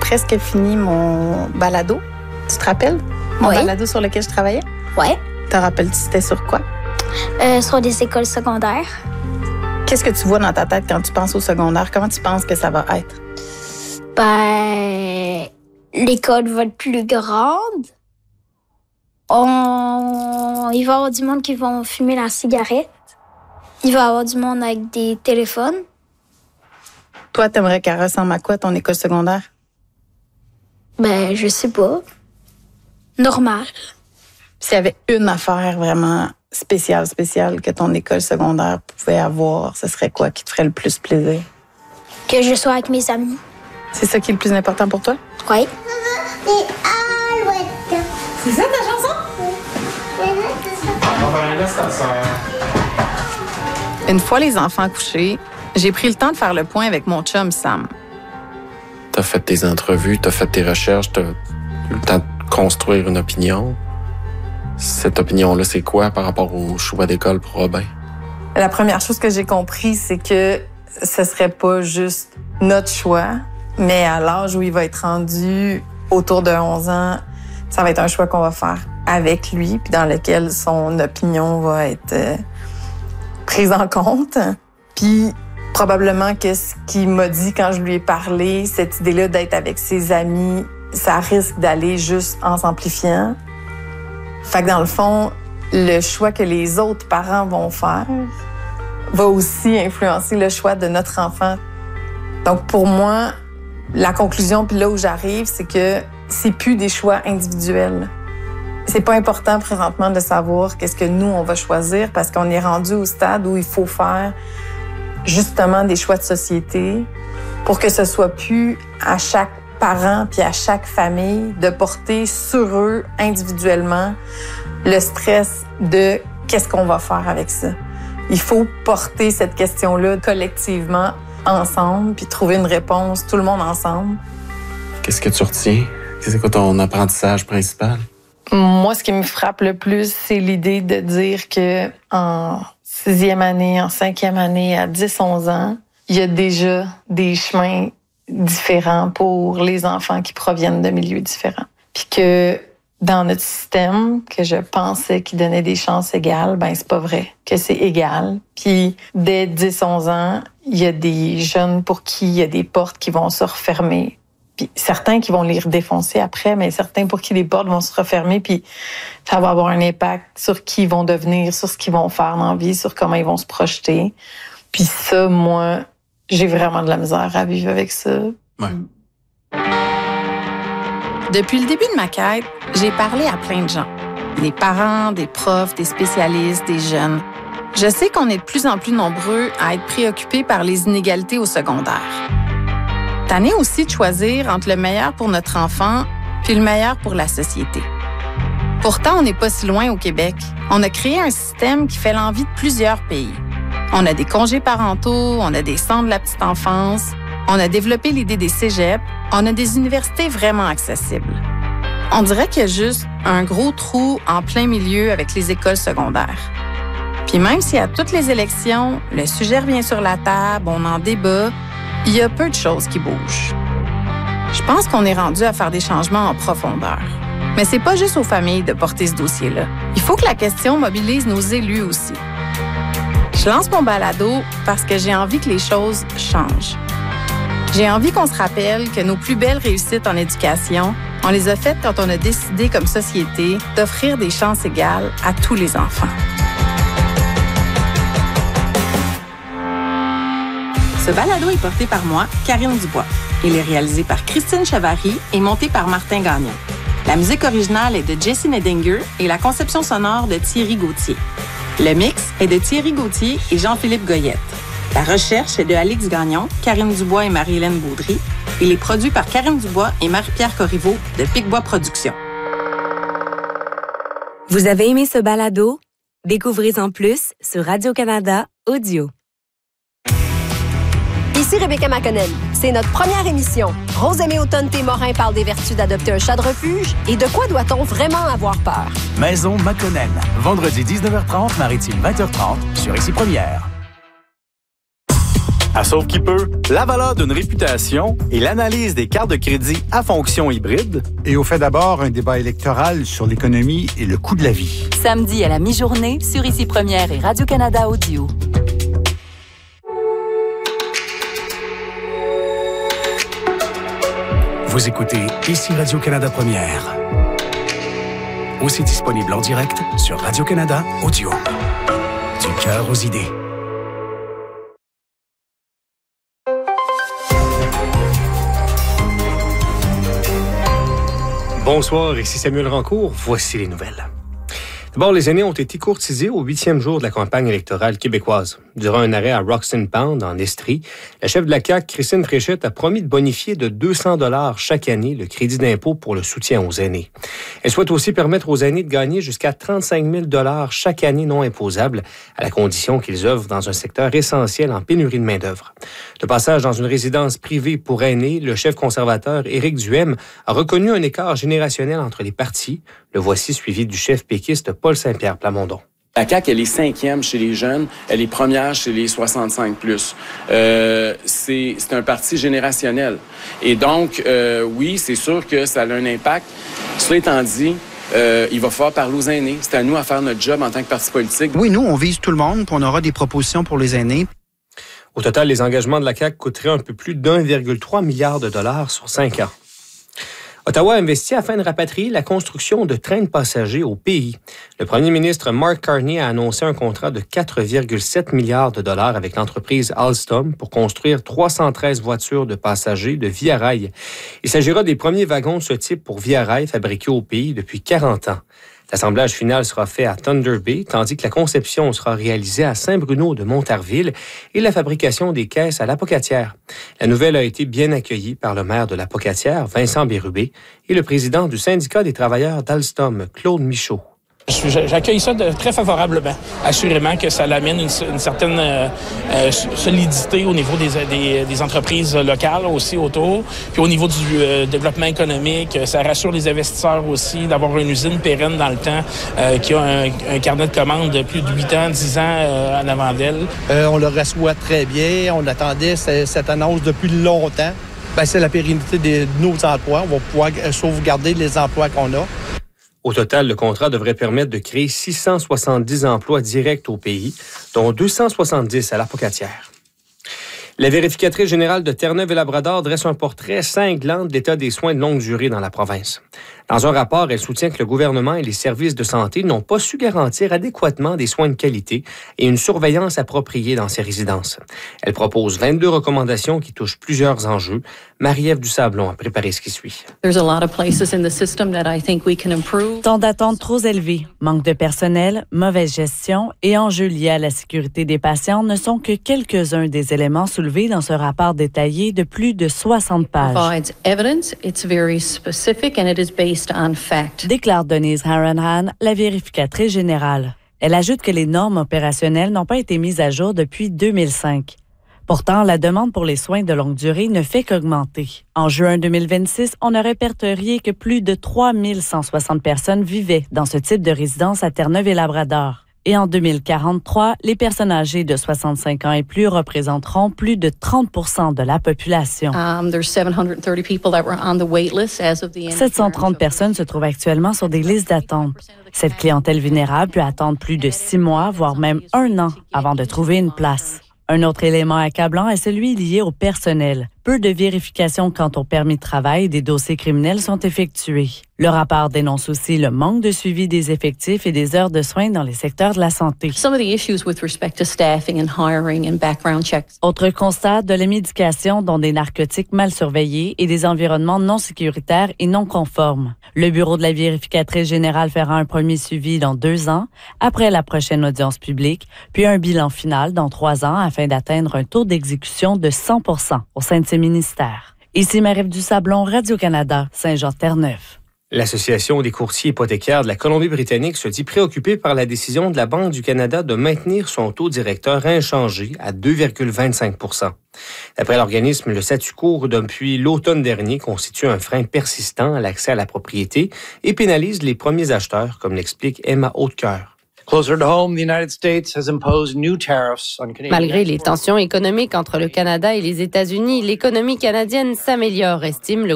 presque fini mon balado. Tu te rappelles? Mon balado sur lequel je travaillais? Oui. Te rappelles-tu c'était sur quoi? Sur des écoles secondaires. Qu'est-ce que tu vois dans ta tête quand tu penses au secondaire? Comment tu penses que ça va être? L'école va être plus grande. Il va y avoir du monde qui vont fumer la cigarette. Il va y avoir du monde avec des téléphones. Toi, t'aimerais qu'elle ressemble à quoi, ton école secondaire? Je sais pas. Normal. S'il y avait une affaire vraiment spéciale que ton école secondaire pouvait avoir, ce serait quoi qui te ferait le plus plaisir? Que je sois avec mes amis. C'est ça qui est le plus important pour toi? Oui. C'est ça ta chanson? Une fois les enfants couchés, j'ai pris le temps de faire le point avec mon chum Sam. T'as fait tes entrevues, t'as fait tes recherches, t'as eu le temps de construire une opinion. Cette opinion-là, c'est quoi par rapport au choix d'école pour Robin? La première chose que j'ai compris, c'est que ce serait pas juste notre choix, mais à l'âge où il va être rendu autour de 11 ans, ça va être un choix qu'on va faire avec lui, puis dans lequel son opinion va être prise en compte. Puis probablement que ce qu'il m'a dit quand je lui ai parlé, cette idée-là d'être avec ses amis, ça risque d'aller juste en s'amplifiant. Fait que dans le fond, le choix que les autres parents vont faire va aussi influencer le choix de notre enfant. Donc pour moi, la conclusion, puis là où j'arrive, c'est que c'est plus des choix individuels. C'est pas important présentement de savoir qu'est-ce que nous, on va choisir parce qu'on est rendu au stade où il faut faire justement des choix de société pour que ce soit plus à chaque parent puis à chaque famille de porter sur eux individuellement le stress de qu'est-ce qu'on va faire avec ça. Il faut porter cette question-là collectivement ensemble puis trouver une réponse tout le monde ensemble. Qu'est-ce que tu retiens? C'est quoi ton apprentissage principal? Moi, ce qui me frappe le plus, c'est l'idée de dire que en 6e année, en 5e année, à 10-11 ans, il y a déjà des chemins différents pour les enfants qui proviennent de milieux différents. Puis que dans notre système, que je pensais qu'il donnait des chances égales, c'est pas vrai, que c'est égal. Puis dès 10-11 ans, il y a des jeunes pour qui il y a des portes qui vont se refermer. Puis certains qui vont les redéfoncer après, mais certains pour qui les portes vont se refermer, puis ça va avoir un impact sur qui ils vont devenir, sur ce qu'ils vont faire dans la vie, sur comment ils vont se projeter. Puis ça, moi, j'ai vraiment de la misère à vivre avec ça. Ouais. Depuis le début de ma quête, j'ai parlé à plein de gens. Des parents, des profs, des spécialistes, des jeunes. Je sais qu'on est de plus en plus nombreux à être préoccupés par les inégalités au secondaire. Tanné aussi de choisir entre le meilleur pour notre enfant puis le meilleur pour la société. Pourtant, on n'est pas si loin au Québec. On a créé un système qui fait l'envie de plusieurs pays. On a des congés parentaux, on a des centres de la petite enfance, on a développé l'idée des cégeps, on a des universités vraiment accessibles. On dirait qu'il y a juste un gros trou en plein milieu avec les écoles secondaires. Puis même si à toutes les élections, le sujet revient sur la table, on en débat, il y a peu de choses qui bougent. Je pense qu'on est rendu à faire des changements en profondeur. Mais c'est pas juste aux familles de porter ce dossier-là. Il faut que la question mobilise nos élus aussi. Je lance mon balado parce que j'ai envie que les choses changent. J'ai envie qu'on se rappelle que nos plus belles réussites en éducation, on les a faites quand on a décidé comme société d'offrir des chances égales à tous les enfants. Ce balado est porté par moi, Karine Dubois. Il est réalisé par Christine Chavary et monté par Martin Gagnon. La musique originale est de Jesse Nedinger et la conception sonore de Thierry Gauthier. Le mix est de Thierry Gauthier et Jean-Philippe Goyette. La recherche est de Alix Gagnon, Karine Dubois et Marie-Hélène Baudry. Il est produit par Karine Dubois et Marie-Pierre Corriveau de Picbois Productions. Vous avez aimé ce balado? Découvrez-en plus sur Radio-Canada Audio. Ici Rebecca McConnell. C'est notre première émission. Rosemée Automne-Morin parle des vertus d'adopter un chat de refuge et de quoi doit-on vraiment avoir peur. Maison McConnell. Vendredi 19h30, Maritime 20h30 sur Ici Première. À Sauve qui peut, la valeur d'une réputation et l'analyse des cartes de crédit à fonction hybride. Et au fait d'abord un débat électoral sur l'économie et le coût de la vie. Samedi à la mi-journée sur Ici Première et Radio-Canada Audio. Vous écoutez Ici Radio-Canada Première. Aussi disponible en direct sur Radio-Canada Audio. Du cœur aux idées. Bonsoir, ici Samuel Rancourt. Voici les nouvelles. D'abord, les aînés ont été courtisés au 8e jour de la campagne électorale québécoise. Durant un arrêt à Roxton Pound, en Estrie, la chef de la CAQ, Christine Fréchette, a promis de bonifier de 200 $ chaque année le crédit d'impôt pour le soutien aux aînés. Elle souhaite aussi permettre aux aînés de gagner jusqu'à 35 000 $ chaque année non imposables, à la condition qu'ils œuvrent dans un secteur essentiel en pénurie de main-d'œuvre. De passage dans une résidence privée pour aînés, le chef conservateur Éric Duhem a reconnu un écart générationnel entre les partis. Le voici suivi du chef péquiste Paul Saint-Pierre Plamondon. La CAQ, elle est 5e chez les jeunes, elle est première chez les 65+. C'est un parti générationnel. Et donc, oui, c'est sûr que ça a un impact. Cela étant dit, il va falloir parler aux aînés. C'est à nous à faire notre job en tant que parti politique. Oui, nous, on vise tout le monde, puis on aura des propositions pour les aînés. Au total, les engagements de la CAQ coûteraient un peu plus d'1,3 milliard de $ sur 5 ans. Ottawa a investi afin de rapatrier la construction de trains de passagers au pays. Le premier ministre Mark Carney a annoncé un contrat de 4,7 milliards de $ avec l'entreprise Alstom pour construire 313 voitures de passagers de Via Rail. Il s'agira des premiers wagons de ce type pour Via Rail fabriqués au pays depuis 40 ans. L'assemblage final sera fait à Thunder Bay, tandis que la conception sera réalisée à Saint-Bruno de Montarville et la fabrication des caisses à l'Apocatière. La nouvelle a été bien accueillie par le maire de l'Apocatière, Vincent Bérubé, et le président du syndicat des travailleurs d'Alstom, Claude Michaud. J'accueille ça très favorablement. Assurément que ça l'amène une certaine solidité au niveau des entreprises locales aussi autour. Puis au niveau du développement économique, ça rassure les investisseurs aussi d'avoir une usine pérenne dans le temps qui a un carnet de commandes de plus de 8 ans, 10 ans en avant d'elle. On le reçoit très bien. On attendait cette annonce depuis longtemps. C'est la pérennité de nos emplois. On va pouvoir sauvegarder les emplois qu'on a. Au total, le contrat devrait permettre de créer 670 emplois directs au pays, dont 270 à l'Apocatière. La vérificatrice générale de Terre-Neuve-et-Labrador dresse un portrait cinglant de l'état des soins de longue durée dans la province. Dans un rapport, elle soutient que le gouvernement et les services de santé n'ont pas su garantir adéquatement des soins de qualité et une surveillance appropriée dans ces résidences. Elle propose 22 recommandations qui touchent plusieurs enjeux. Marie-Ève Dusablon a préparé ce qui suit. Temps d'attente trop élevé, manque de personnel, mauvaise gestion et enjeux liés à la sécurité des patients ne sont que quelques-uns des éléments soulevés dans ce rapport détaillé de plus de 60 pages. Déclare Denise Harrenham, la vérificatrice générale. Elle ajoute que les normes opérationnelles n'ont pas été mises à jour depuis 2005. Pourtant, la demande pour les soins de longue durée ne fait qu'augmenter. En juin 2026, on a répertorié que plus de 3160 personnes vivaient dans ce type de résidence à Terre-Neuve-et-Labrador. Et en 2043, les personnes âgées de 65 ans et plus représenteront plus de 30 % de la population. 730 personnes se trouvent actuellement sur des listes d'attente. Cette clientèle vulnérable peut attendre plus de 6 mois, voire même 1 an, avant de trouver une place. Un autre élément accablant est celui lié au personnel. Peu de vérifications quant au permis de travail et des dossiers criminels sont effectués. Le rapport dénonce aussi le manque de suivi des effectifs et des heures de soins dans les secteurs de la santé. Autre constat, de la médication, dont des narcotiques mal surveillés et des environnements non sécuritaires et non conformes. Le bureau de la vérificatrice générale fera un premier suivi dans 2 ans, après la prochaine audience publique, puis un bilan final dans 3 ans afin d'atteindre un taux d'exécution de 100 % au sein de ces ministères. Ici Marie-Ève Dusablon, Radio-Canada, Saint-Jean-Terre-Neuve. L'Association des courtiers hypothécaires de la Colombie-Britannique se dit préoccupée par la décision de la Banque du Canada de maintenir son taux directeur inchangé à 2,25 %. D'après l'organisme, le statu quo depuis l'automne dernier constitue un frein persistant à l'accès à la propriété et pénalise les premiers acheteurs, comme l'explique Emma Hautecoeur. Malgré les tensions économiques entre le Canada et les États-Unis, l'économie canadienne s'améliore, estime le